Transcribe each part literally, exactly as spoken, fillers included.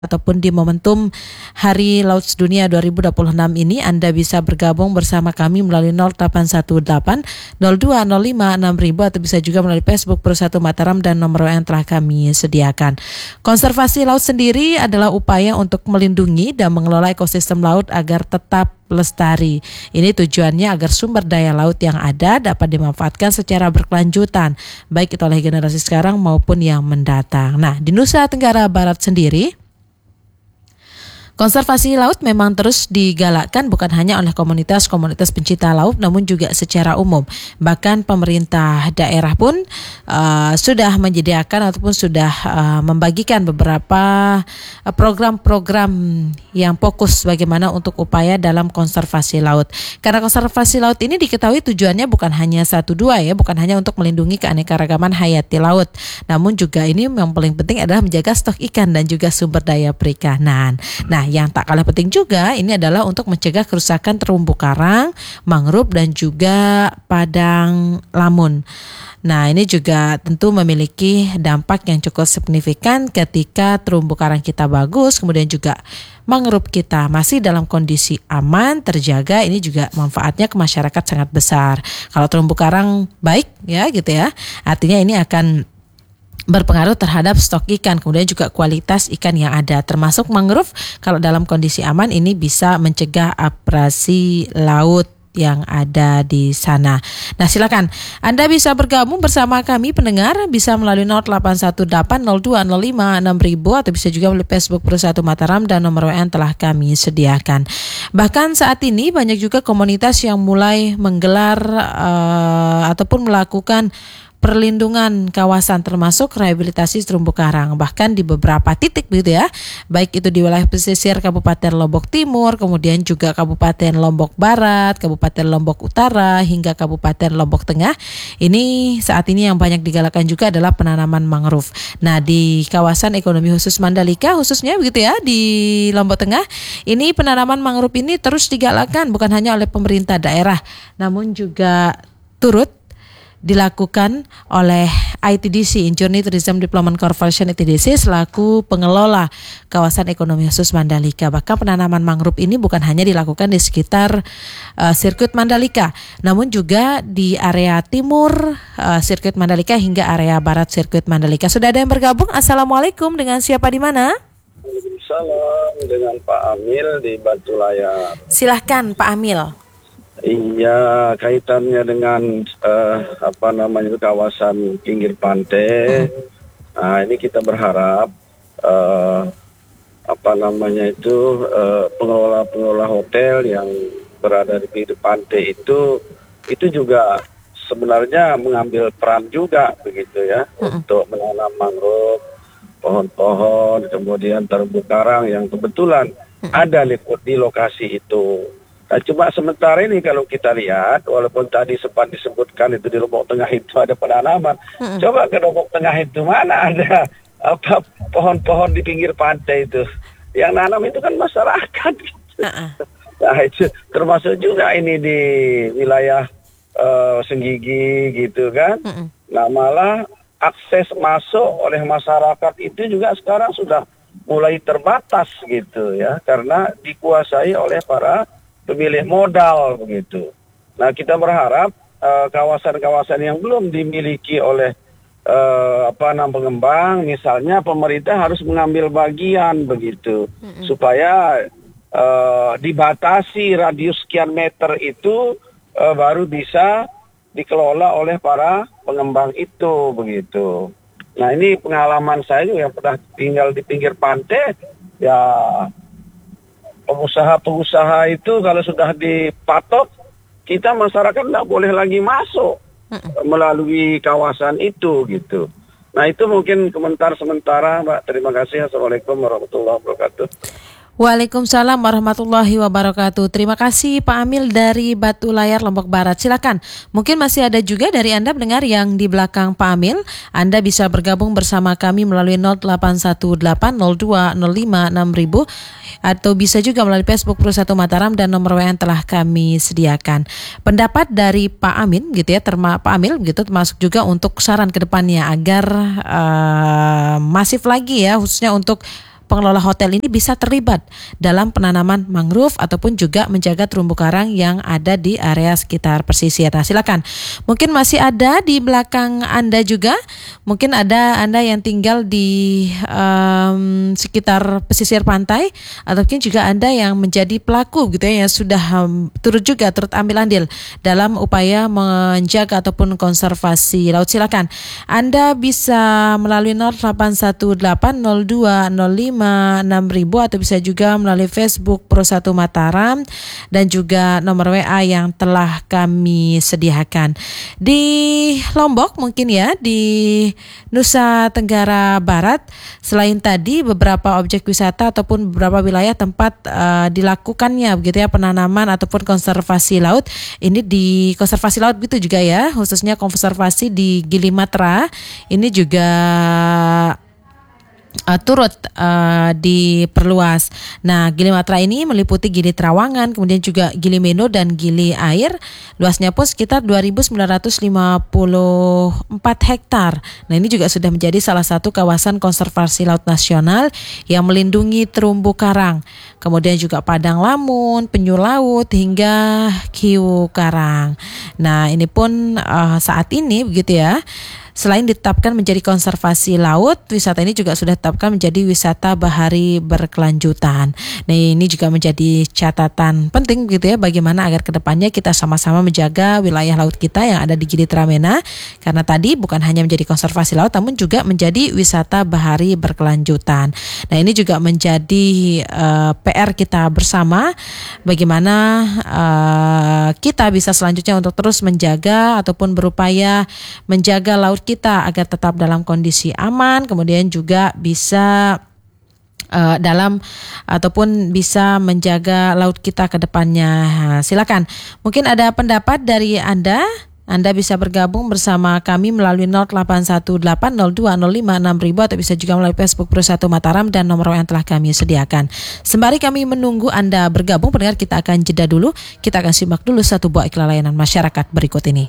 ataupun di momentum Hari Laut Sedunia dua ribu dua puluh enam ini Anda bisa bergabung bersama kami melalui nol delapan satu delapan nol dua nol lima enam ribu atau bisa juga melalui Facebook Perusahaan Mataram dan nomor W A yang telah kami sediakan. Konservasi laut sendiri adalah upaya untuk melindungi dan mengelola ekosistem laut agar tetap lestari. Ini tujuannya agar sumber daya laut yang ada dapat dimanfaatkan secara berkelanjutan, baik itu oleh generasi sekarang maupun yang mendatang. Nah, di Nusa Tenggara Barat sendiri, konservasi laut memang terus digalakkan bukan hanya oleh komunitas-komunitas pencinta laut namun juga secara umum. Bahkan pemerintah daerah pun uh, sudah menyediakan ataupun sudah uh, membagikan beberapa uh, program-program yang fokus bagaimana untuk upaya dalam konservasi laut. Karena konservasi laut ini diketahui tujuannya bukan hanya satu dua ya, bukan hanya untuk melindungi keanekaragaman hayati laut. Namun juga ini yang paling penting adalah menjaga stok ikan dan juga sumber daya perikanan. Nah, yang tak kalah penting juga ini adalah untuk mencegah kerusakan terumbu karang, mangrove dan juga padang lamun. Nah, ini juga tentu memiliki dampak yang cukup signifikan ketika terumbu karang kita bagus, kemudian juga mangrove kita masih dalam kondisi aman, terjaga, ini juga manfaatnya ke masyarakat sangat besar. Kalau terumbu karang baik ya gitu ya, artinya ini akan berpengaruh terhadap stok ikan, kemudian juga kualitas ikan yang ada, termasuk mangrove. Kalau dalam kondisi aman ini bisa mencegah abrasi laut yang ada di sana. Nah, silakan Anda bisa bergabung bersama kami pendengar, bisa melalui nol delapan satu delapan nol dua nol lima enam ribu atau bisa juga melalui Facebook Perusahaan Mataram dan nomor W A yang telah kami sediakan. Bahkan saat ini banyak juga komunitas yang mulai menggelar uh, ataupun melakukan perlindungan kawasan termasuk rehabilitasi terumbu karang, bahkan di beberapa titik begitu ya, baik itu di wilayah pesisir Kabupaten Lombok Timur, kemudian juga Kabupaten Lombok Barat, Kabupaten Lombok Utara hingga Kabupaten Lombok Tengah. Ini saat ini yang banyak digalakkan juga adalah penanaman mangrove. Nah, di kawasan ekonomi khusus Mandalika khususnya begitu ya di Lombok Tengah, ini penanaman mangrove ini terus digalakkan bukan hanya oleh pemerintah daerah, namun juga turut dilakukan oleh I T D C, Journey Tourism Development Corporation I T D C selaku pengelola kawasan ekonomi khusus Mandalika. Bahkan penanaman mangrove ini bukan hanya dilakukan di sekitar uh, sirkuit Mandalika, namun juga di area timur uh, sirkuit Mandalika hingga area barat sirkuit Mandalika. Sudah ada yang bergabung. Assalamualaikum, dengan siapa di mana? Salam, dengan Pak Amil di Batu Layar. Silahkan Pak Amil. Iya, kaitannya dengan uh, apa namanya itu kawasan pinggir pantai. Hmm. Nah, ini kita berharap uh, apa namanya itu uh, pengelola-pengelola hotel yang berada di pinggir pantai itu itu juga sebenarnya mengambil peran juga begitu ya, hmm. untuk menanam mangrove, pohon-pohon, kemudian terumbu karang yang kebetulan hmm. ada di, di lokasi itu. Nah, cuma sementara ini kalau kita lihat, walaupun tadi sempat disebutkan itu di Lombok Tengah itu ada penanaman, hmm. coba ke Lombok Tengah itu mana ada apa pohon-pohon di pinggir pantai itu, yang nanam itu kan masyarakat. Gitu. Uh-uh. Nah, itu termasuk juga ini di wilayah uh, Senggigi gitu kan. Hmm. Nah, malah akses masuk oleh masyarakat itu juga sekarang sudah mulai terbatas gitu ya, karena dikuasai oleh para pemilik modal begitu. Nah, kita berharap uh, kawasan-kawasan yang belum dimiliki oleh uh, apa namanya pengembang, misalnya pemerintah harus mengambil bagian begitu, mm-hmm. supaya uh, dibatasi radius sekian meter itu uh, baru bisa dikelola oleh para pengembang itu begitu. Nah, ini pengalaman saya juga yang pernah tinggal di pinggir pantai ya. Pengusaha-pengusaha itu kalau sudah dipatok, kita masyarakat tidak boleh lagi masuk melalui kawasan itu gitu. Nah, itu mungkin komentar sementara, Mbak. Terima kasih. Assalamualaikum warahmatullahi wabarakatuh. Waalaikumsalam warahmatullahi wabarakatuh. Terima kasih Pak Amil dari Batu Layar, Lombok Barat. Silakan. Mungkin masih ada juga dari Anda pendengar yang di belakang Pak Amil. Anda bisa bergabung bersama kami melalui nol delapan satu delapan nol dua nol lima enam ribu atau bisa juga melalui Facebook Perusahaan Mataram dan nomor W A yang telah kami sediakan. Pendapat dari Pak Amin gitu ya, terma Pak Amil gitu, termasuk juga untuk saran ke depannya agar uh, masif lagi ya, khususnya untuk pengelola hotel ini bisa terlibat dalam penanaman mangrove ataupun juga menjaga terumbu karang yang ada di area sekitar pesisir. Nah, silakan. Mungkin masih ada di belakang Anda juga. Mungkin ada Anda yang tinggal di um, sekitar pesisir pantai, ataupun juga Anda yang menjadi pelaku gitu ya, yang sudah um, turut juga turut ambil andil dalam upaya menjaga ataupun konservasi laut. Silakan. Anda bisa melalui nol delapan satu delapan nol dua nol lima enam ribu atau bisa juga melalui Facebook Pro satu Mataram dan juga nomor W A yang telah kami sediakan. Di Lombok mungkin ya, di Nusa Tenggara Barat, selain tadi beberapa objek wisata ataupun beberapa wilayah tempat uh, dilakukannya begitu ya penanaman ataupun konservasi laut. Ini di konservasi laut gitu juga ya, khususnya konservasi di Gili Matra. Ini juga Uh, turut uh, diperluas. Nah, Gili Matra ini meliputi Gili Trawangan, kemudian juga Gili Meno dan Gili Air. Luasnya pun sekitar dua ribu sembilan ratus lima puluh empat hektar. Nah, ini juga sudah menjadi salah satu kawasan konservasi laut nasional yang melindungi terumbu karang. Kemudian juga padang lamun, penyu laut hingga hiu karang. Nah, ini pun uh, saat ini begitu ya. Selain ditetapkan menjadi konservasi laut, wisata ini juga sudah ditetapkan menjadi wisata bahari berkelanjutan. Nah, ini juga menjadi catatan penting gitu ya, bagaimana agar kedepannya kita sama-sama menjaga wilayah laut kita yang ada di Gili Tramena, karena tadi bukan hanya menjadi konservasi laut, namun juga menjadi wisata bahari berkelanjutan. Nah, ini juga menjadi uh, P R kita bersama, bagaimana uh, kita bisa selanjutnya untuk terus menjaga ataupun berupaya menjaga laut kita agar tetap dalam kondisi aman, kemudian juga bisa uh, dalam ataupun bisa menjaga laut kita ke depannya. Silakan. Mungkin ada pendapat dari Anda. Anda bisa bergabung bersama kami melalui nol delapan satu delapan nol dua nol lima enam ribu atau bisa juga melalui Facebook Pro satu Mataram dan nomor yang telah kami sediakan. Sembari kami menunggu Anda bergabung, pendengar, kita akan jeda dulu. Kita akan simak dulu satu buah iklan layanan masyarakat berikut ini.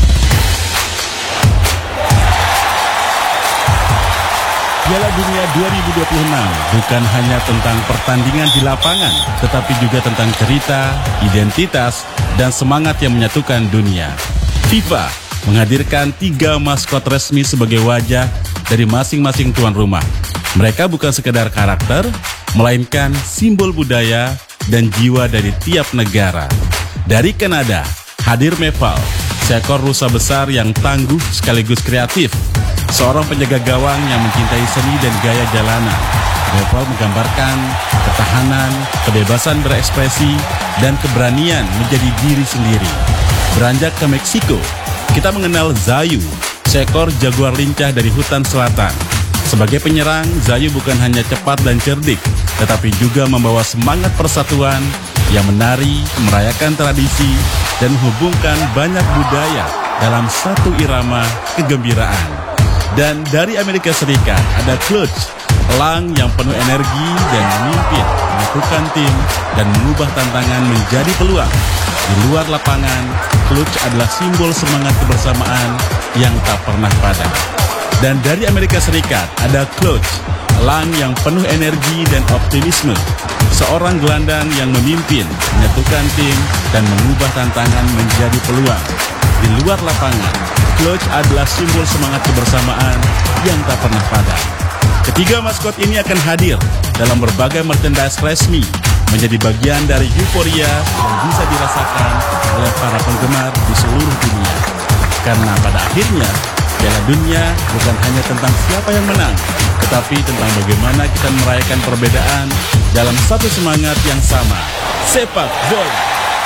Piala Dunia dua ribu dua puluh enam bukan hanya tentang pertandingan di lapangan, tetapi juga tentang cerita, identitas, dan semangat yang menyatukan dunia. FIFA menghadirkan tiga maskot resmi sebagai wajah dari masing-masing tuan rumah. Mereka bukan sekedar karakter, melainkan simbol budaya dan jiwa dari tiap negara. Dari Kanada, hadir Meval, seekor rusa besar yang tangguh sekaligus kreatif. Seorang penjaga gawang yang mencintai seni dan gaya jalanan. Meval menggambarkan ketahanan, kebebasan berekspresi, dan keberanian menjadi diri sendiri. Beranjak ke Meksiko, kita mengenal Zayu, seekor jaguar lincah dari hutan selatan. Sebagai penyerang, Zayu bukan hanya cepat dan cerdik, tetapi juga membawa semangat persatuan yang menari, merayakan tradisi, dan menghubungkan banyak budaya dalam satu irama kegembiraan. Dan dari Amerika Serikat ada Clutch, elang yang penuh energi dan memimpin, menyatukan tim dan mengubah tantangan menjadi peluang. Di luar lapangan, Clutch adalah simbol semangat kebersamaan yang tak pernah padam. Dan dari Amerika Serikat ada Clutch, elang yang penuh energi dan optimisme. Seorang gelandang yang memimpin, menyatukan tim dan mengubah tantangan menjadi peluang. Di luar lapangan, Clutch adalah simbol semangat kebersamaan yang tak pernah padam. Ketiga maskot ini akan hadir dalam berbagai merchandise resmi, menjadi bagian dari euforia yang bisa dirasakan oleh para penggemar di seluruh dunia. Karena pada akhirnya, Piala Dunia bukan hanya tentang siapa yang menang, tetapi tentang bagaimana kita merayakan perbedaan dalam satu semangat yang sama, sepak bola.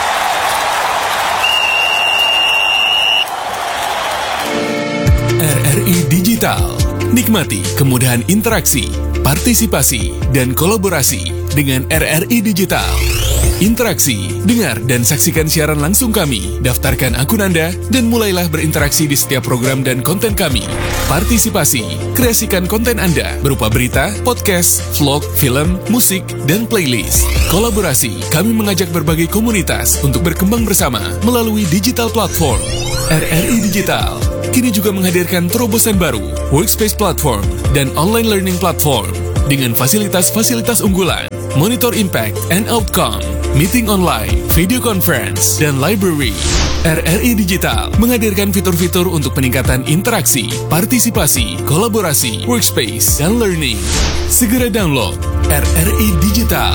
R R I Digital. Nikmati kemudahan interaksi, partisipasi, dan kolaborasi dengan R R I Digital. Interaksi, dengar dan saksikan siaran langsung kami, daftarkan akun Anda, dan mulailah berinteraksi di setiap program dan konten kami. Partisipasi, kreasikan konten Anda berupa berita, podcast, vlog, film, musik, dan playlist. Kolaborasi, kami mengajak berbagai komunitas untuk berkembang bersama melalui digital platform. R R I Digital kini juga menghadirkan terobosan baru, workspace platform, dan online learning platform. dengan fasilitas-fasilitas unggulan, monitor impact and outcome, meeting online, video conference, dan library. R R I Digital menghadirkan fitur-fitur untuk peningkatan interaksi, partisipasi, kolaborasi, workspace, dan learning. Segera download R R I Digital.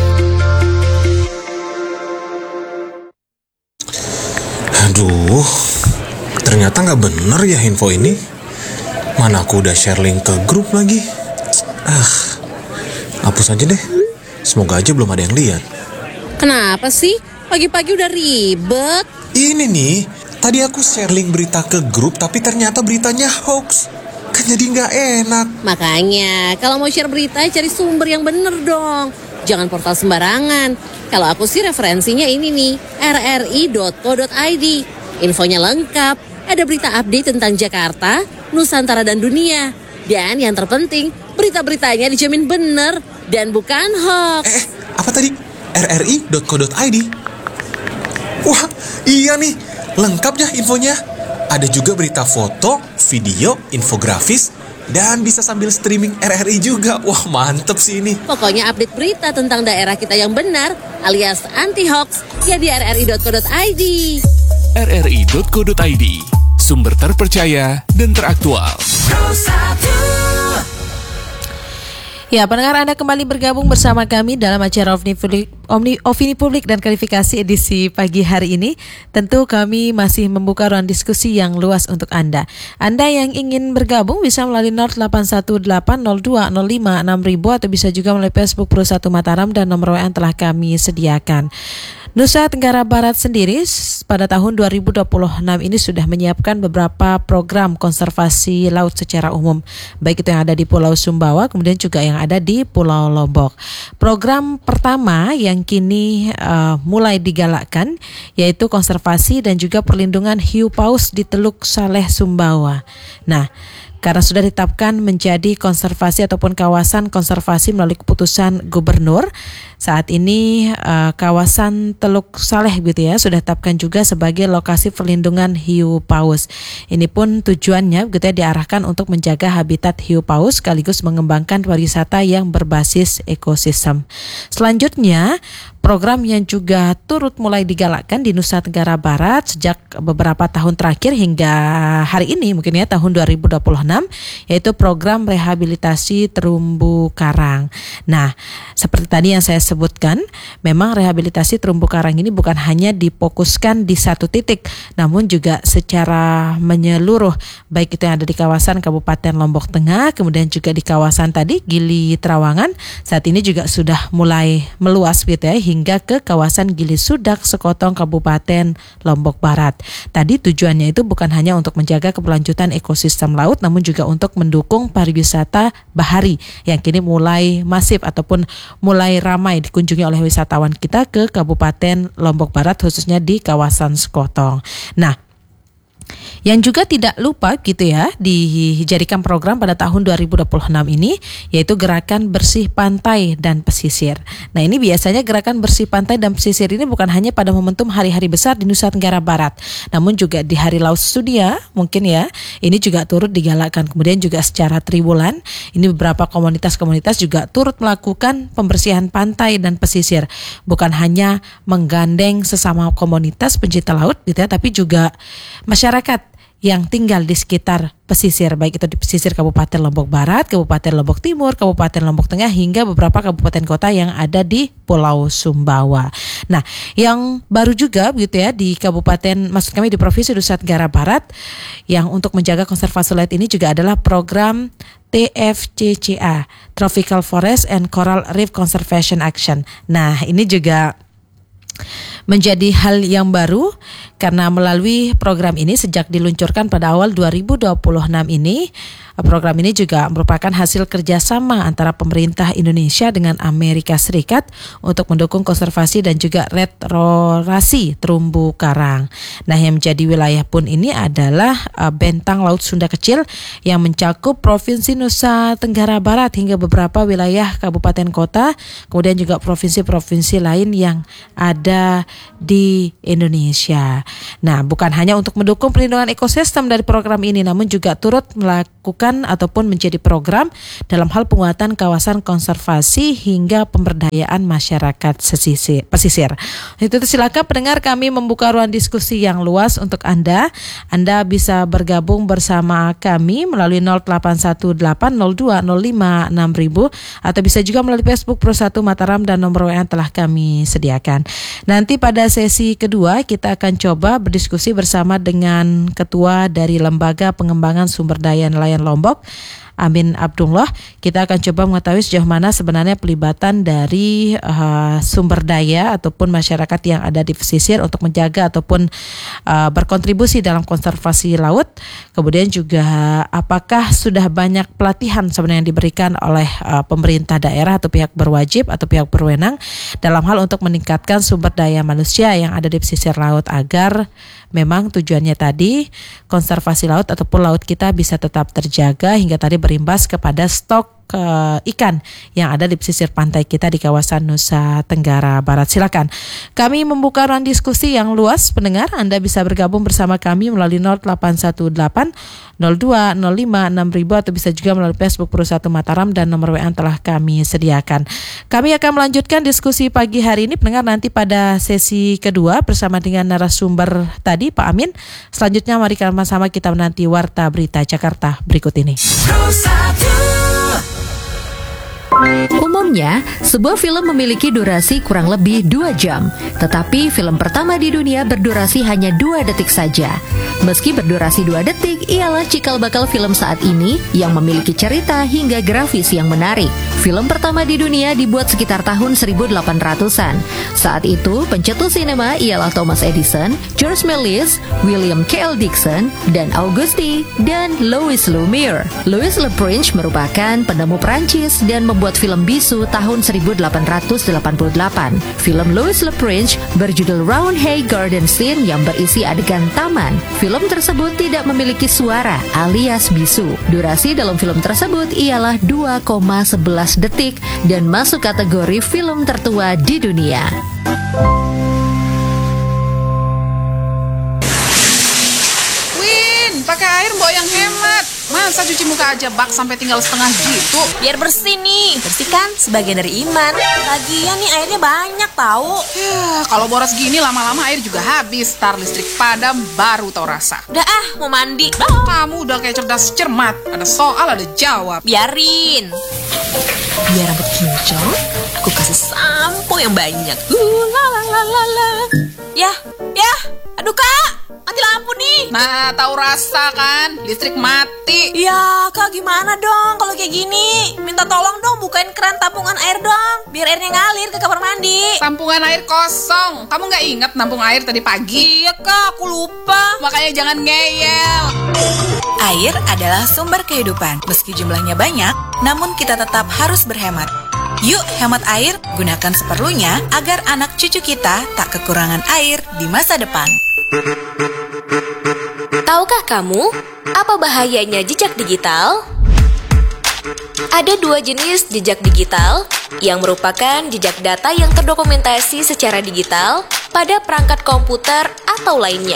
Aduh, ternyata nggak bener ya info ini. Mana aku udah share link ke grup lagi. Ah, hapus aja deh. Semoga aja belum ada yang lihat. Kenapa sih? Pagi-pagi udah ribet. Ini nih, tadi aku share link berita ke grup, tapi ternyata beritanya hoax. Kan jadi nggak enak. Makanya, kalau mau share berita, cari sumber yang bener dong. Jangan portal sembarangan. Kalau aku sih referensinya ini nih, r r i dot co dot i d. Infonya lengkap, ada berita update tentang Jakarta, Nusantara, dan dunia. Dan yang terpenting, berita-beritanya dijamin bener dan bukan hoax. Eh, apa tadi? r r i dot co dot i d. Wah, iya nih, lengkap ya infonya. Ada juga berita foto, video, infografis, dan bisa sambil streaming R R I juga. Wah, mantep sih ini. Pokoknya update berita tentang daerah kita yang benar, alias anti-hoax, ya di r r i dot co dot i d. r r i dot co dot i d, sumber terpercaya dan teraktual. Ya, pendengar, Anda kembali bergabung bersama kami dalam acara Opini Publik, Omni, Opini Publik dan Klarifikasi edisi pagi hari ini. Tentu kami masih membuka ruang diskusi yang luas untuk Anda. Anda yang ingin bergabung bisa melalui nol delapan satu delapan nol dua nol lima enam ribu atau bisa juga melalui Facebook Pro satu Mataram dan nomor W A yang telah kami sediakan. Nusa Tenggara Barat sendiri pada tahun dua ribu dua puluh enam ini sudah menyiapkan beberapa program konservasi laut secara umum, baik itu yang ada di Pulau Sumbawa, kemudian juga yang ada di Pulau Lombok. Program pertama yang kini uh, mulai digalakkan yaitu konservasi dan juga perlindungan hiu paus di Teluk Saleh Sumbawa. Nah, karena sudah ditetapkan menjadi konservasi ataupun kawasan konservasi melalui keputusan gubernur, saat ini uh, kawasan Teluk Saleh gitu ya sudah ditetapkan juga sebagai lokasi perlindungan hiu paus. Ini pun tujuannya gitu ya diarahkan untuk menjaga habitat hiu paus sekaligus mengembangkan pariwisata yang berbasis ekosistem. Selanjutnya, program yang juga turut mulai digalakkan di Nusa Tenggara Barat sejak beberapa tahun terakhir hingga hari ini mungkin ya tahun dua ribu dua puluh enam, yaitu program rehabilitasi terumbu karang. Nah, seperti tadi yang saya sebutkan, memang rehabilitasi terumbu karang ini bukan hanya difokuskan di satu titik, namun juga secara menyeluruh, baik itu yang ada di kawasan Kabupaten Lombok Tengah, kemudian juga di kawasan tadi Gili Trawangan, saat ini juga sudah mulai meluas gitu ya, hingga ke kawasan Gili Sudak, Sekotong, Kabupaten Lombok Barat. Tadi tujuannya itu bukan hanya untuk menjaga keberlanjutan ekosistem laut, namun juga untuk mendukung pariwisata bahari yang kini mulai masif ataupun mulai ramai dikunjungi oleh wisatawan kita ke Kabupaten Lombok Barat, khususnya di kawasan Sekotong. Nah, yang juga tidak lupa gitu ya dijadikan program pada tahun dua ribu dua puluh enam ini yaitu gerakan bersih pantai dan pesisir. Nah, ini biasanya gerakan bersih pantai dan pesisir ini bukan hanya pada momentum hari-hari besar di Nusa Tenggara Barat, namun juga di Hari Laut Sedunia mungkin ya ini juga turut digalakkan. Kemudian juga secara triwulan ini beberapa komunitas-komunitas juga turut melakukan pembersihan pantai dan pesisir, bukan hanya menggandeng sesama komunitas pencinta laut gitu ya, tapi juga masyarakat yang tinggal di sekitar pesisir, baik itu di pesisir Kabupaten Lombok Barat, Kabupaten Lombok Timur, Kabupaten Lombok Tengah, hingga beberapa kabupaten kota yang ada di Pulau Sumbawa. Nah, yang baru juga begitu ya di Kabupaten, maksud kami di Provinsi Nusa Tenggara Barat, yang untuk menjaga konservasi laut ini juga adalah program T F C C A, Tropical Forest and Coral Reef Conservation Action. Nah, ini juga menjadi hal yang baru karena melalui program ini sejak diluncurkan pada awal dua ribu dua puluh enam ini, program ini juga merupakan hasil kerjasama antara pemerintah Indonesia dengan Amerika Serikat untuk mendukung konservasi dan juga restorasi terumbu karang. Nah, yang menjadi wilayah pun ini adalah uh, bentang Laut Sunda Kecil yang mencakup Provinsi Nusa Tenggara Barat hingga beberapa wilayah kabupaten kota, kemudian juga provinsi-provinsi lain yang ada di Indonesia. Nah, bukan hanya untuk mendukung perlindungan ekosistem dari program ini, namun juga turut melakukan dilakukan ataupun menjadi program dalam hal penguatan kawasan konservasi hingga pemberdayaan masyarakat sesisir, pesisir. Itu silakan pendengar, kami membuka ruang diskusi yang luas untuk Anda. Anda bisa bergabung bersama kami melalui nol delapan satu delapan nol dua nol lima enam ribu atau bisa juga melalui Facebook Pro satu Mataram dan nomor W A yang telah kami sediakan. Nanti pada sesi kedua kita akan coba berdiskusi bersama dengan Ketua dari Lembaga Pengembangan Sumber Daya Nelayan Lombok, Amin Abdullah. Kita akan coba mengetahui sejauh mana sebenarnya pelibatan dari uh, sumber daya ataupun masyarakat yang ada di pesisir untuk menjaga ataupun uh, berkontribusi dalam konservasi laut. Kemudian juga apakah sudah banyak pelatihan sebenarnya yang diberikan oleh uh, pemerintah daerah atau pihak berwajib atau pihak berwenang dalam hal untuk meningkatkan sumber daya manusia yang ada di pesisir laut agar memang tujuannya tadi konservasi laut ataupun laut kita bisa tetap terjaga hingga tadi berimbas kepada stok uh, ikan yang ada di pesisir pantai kita di kawasan Nusa Tenggara Barat. Silakan. Kami membuka ruang diskusi yang luas pendengar. Anda bisa bergabung bersama kami melalui nol delapan satu delapan nol dua nol lima enam ribu atau bisa juga melalui Facebook Pro satu Mataram dan nomor W A yang telah kami sediakan. Kami akan melanjutkan diskusi pagi hari ini pendengar nanti pada sesi kedua bersama dengan narasumber tadi Pak Amin. Selanjutnya mari sama-sama kita menanti Warta Berita Jakarta berikut ini. Umumnya, sebuah film memiliki durasi kurang lebih dua jam. Tetapi film pertama di dunia berdurasi hanya dua detik saja. Meski berdurasi dua detik, ialah cikal bakal film saat ini yang memiliki cerita hingga grafis yang menarik. Film pertama di dunia dibuat sekitar tahun seribu delapan ratusan. Saat itu, pencetus sinema ialah Thomas Edison, George Méliès, William K L Dixon, dan Auguste dan Louis Lumière. Louis Le Prince merupakan penemu Prancis dan membuat film bisu tahun seribu delapan ratus delapan puluh delapan. Film Louis Le Prince berjudul Roundhay Garden Scene yang berisi adegan taman. Film tersebut tidak memiliki suara alias bisu. Durasi dalam film tersebut ialah dua koma sebelas detik dan masuk kategori film tertua di dunia. Win, pakai air mbok yang hemat. Masa cuci muka aja bak sampai tinggal setengah gitu? Biar bersih nih. Bersih kan sebagian dari iman. Lagian nih airnya banyak tahu. Ya, kalau boros gini lama-lama air juga habis. Tar listrik padam baru tau rasa. Udah ah, mau mandi. Kamu udah kayak cerdas cermat. Ada soal, ada jawab. Biarin. Biar rambut kinclong, aku kasih sampo yang banyak. Uh, la la la la la. Ya, ya. Aduh kak, mati lampu nih. Nah, tahu rasa kan? Listrik mati. Ya, kak gimana dong kalau kayak gini? Minta tolong dong bukain keran tampungan air dong, biar airnya ngalir ke kamar mandi. Tampungan air kosong. Kamu nggak ingat nampung air tadi pagi? Iya kak, aku lupa. Makanya jangan ngeyel. Air adalah sumber kehidupan. Meski jumlahnya banyak, namun kita tetap harus berhemat. Yuk hemat air, gunakan seperlunya agar anak cucu kita tak kekurangan air di masa depan. Tahukah kamu apa bahayanya jejak digital? Ada dua jenis jejak digital yang merupakan jejak data yang terdokumentasi secara digital pada perangkat komputer atau lainnya.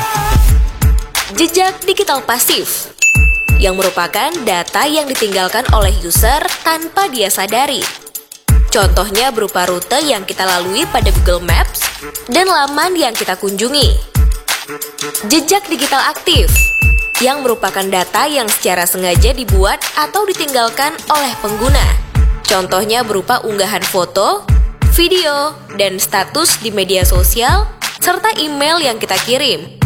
Jejak digital pasif yang merupakan data yang ditinggalkan oleh user tanpa dia sadari. Contohnya berupa rute yang kita lalui pada Google Maps dan laman yang kita kunjungi. Jejak digital aktif yang merupakan data yang secara sengaja dibuat atau ditinggalkan oleh pengguna. Contohnya berupa unggahan foto, video, dan status di media sosial, serta email yang kita kirim.